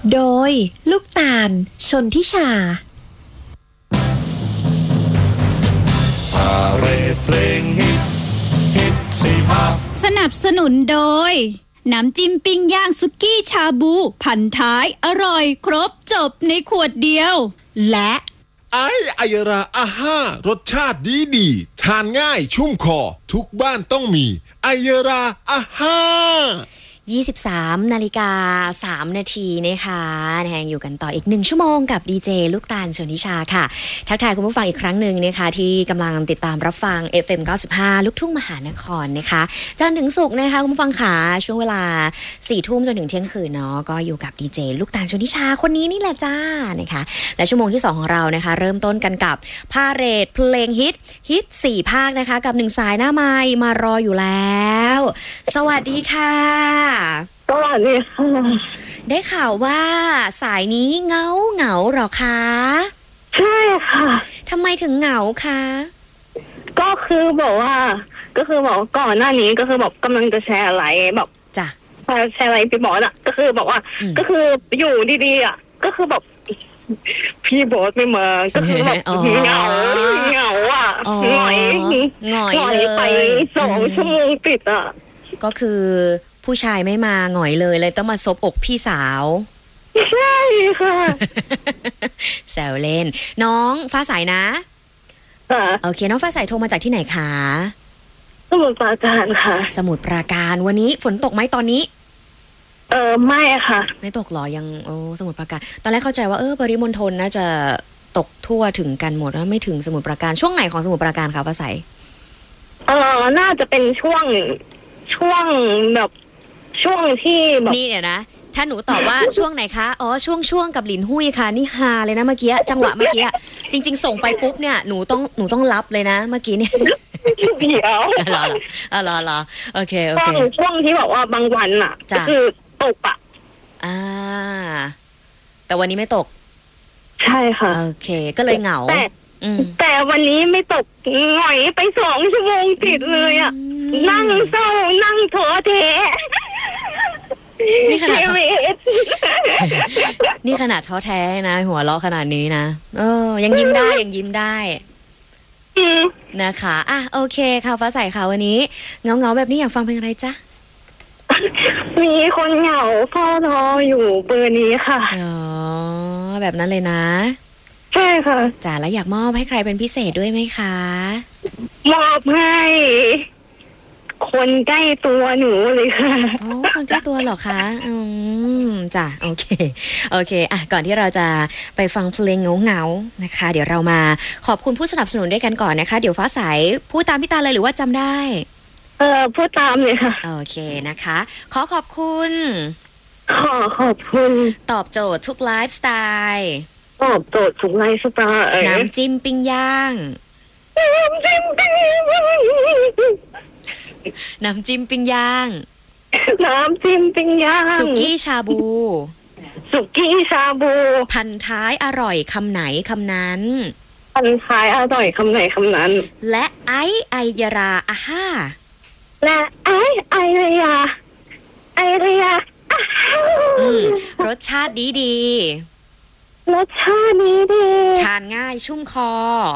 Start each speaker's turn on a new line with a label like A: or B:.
A: โดยลูกตาลชนทิชา
B: พาเรดเพลงฮิตสี่ภาค
C: สนับสนุนโดยน้ำจิ้มปิ้งย่างสุกี้ชาบูพันท้ายอร่อยครบจบในขวดเดียวและ
B: ไอยราอาห้ารสชาติดีทานง่ายชุ่มคอทุกบ้านต้องมีไอยราอาห้า
D: 23:03 น.นะคะอยู่กันต่ออีก1ชั่วโมงกับดีเจลูกตาลชนทิชาค่ะทักทายคุณผู้ฟังอีกครั้งหนึ่งนะคะที่กำลังติดตามรับฟัง FM 95 ลูกทุ่งมหานครนะคะจันทร์ถึงศุกร์นะคะคุณผู้ฟังค่ะช่วงเวลา 4 ทุ่มจนถึงเที่ยงคืนเนาะก็อยู่กับดีเจลูกตาลชนทิชาคนนี้นี่แหละจ้านะคะและชั่วโมงที่2ของเรานะคะเริ่มต้นกันกับพาเรดเพลงฮิต4ภาคนะคะกับ1สายหน้าไมค์มารออยู่แล้วสวัสดีค่ะ
E: สวัสดีค่ะ
D: ได้ข่าวว่าสายนี้เหงาหรอคะ
E: ใช่ค่ะ
D: ทำไมถึงเหงาคะ
E: ก็คือบอกก่อนหน้านี้ก็คือบอกกำลังจะแชร์อะไรแบบ
D: จ้ะ
E: แชร์อะไรไปบอกน่ะก็คือบอกว่าก็คืออยู่ดีๆอ่ะก็คือแบบพี่บอสไม่มาก็คือแบบเหงาอ่ะหงอยไป2 ชั่วโมงติดอ่ะ
D: ก็คือผู้ชายไม่มาหงอยเลยต้องมาซบอกพี่สาว
E: ใช่ค่ะ
D: แซวเล่นน้องฟ้าใสนะโอเคน้องฟ้าใสโทรมาจากที่ไหนคะ
E: สมุทรปราการค่ะ
D: สมุทรปราการวันนี้ฝนตกไหมตอนนี้
E: ไม่ค่ะ
D: ไม่ตกหรอยังสมุทรปราการตอนแรกเข้าใจว่าปริมณฑลน่าจะตกทั่วถึงกันหมดแล้วไม่ถึงสมุทรปราการช่วงไหนของสมุทรปราการคะฟ้าใส
E: น่าจะเป็นช่วงแบบช่วงที่แบบ
D: นี่เดี๋ยวนะถ้าหนูตอบว่าช่วงไหนคะช่วงกับหลินหุ้ยค่ะนี่ฮาเลยนะเมื่อกี้จังหวะเมื่อกี้จริงๆส่งไปปุ๊บเนี่ยหนูต้องรับเลยนะเมื่อกี้เนี่ย
E: เดี๋ยว
D: รอโอเค
E: ช่วงที่บอกว่าบางวันอ่ะก็คือตกอ่ะ
D: แต่วันนี้ไม่ตก
E: ใช่ค่ะ
D: โอเคก็เลยเหงา
E: แต่วันนี้ไม่ตกหงอยไป2 ชั่วโมงติดเลยอ่ะนั่งเศร้านั่งท้อแท้
D: นี่ขนาดท้อแท้นะหัวเราะขนาดนี้นะยังยิ้มได้นะคะโอเคค่ะฟ้าใสค่ะวันนี้เงาแบบนี้อยากฟังเพลงอะไรจ๊ะ
E: มีคนเหงาเฝ้ารออยู่เบอร์นี้ค่ะ
D: แบบนั้นเลยนะ
E: ใช่ค่ะ
D: จ๋าแล้วอยากมอบให้ใครเป็นพิเศษด้วยไหมคะ
E: มอบให้คนใกล้ตัวหนูเลยค่ะ
D: คนใกล้ตัวเหรอคะจ้ะโอเคก่อนที่เราจะไปฟังเพลงเงานะคะเดี๋ยวเรามาขอบคุณผู้สนับสนุนด้วยกันก่อนนะคะเดี๋ยวฟ้าใสพูดตามพี่ตาเลยหรือว่าจำได้
E: พูดตามเลยค่ะ
D: โอเคนะคะขอบคุณตอบโจทย์ทุกไลฟ์สไตล์
E: ตอบโจทย์ทุกไลฟ์สไตล์
D: น้ำจิ้มปิ้งย่างน้ำจิ้มปิ้งย่างสุกี้ชาบูพันท้ายอร่อยคำไหนคำนั้น
E: พันท้ายอร่อยคำไหนคำนั้น
D: และไอยราอาห้า
E: และไอระยาร
D: สชาติดี
E: รสชาติดี
D: ทานง่ายชุ่มคอ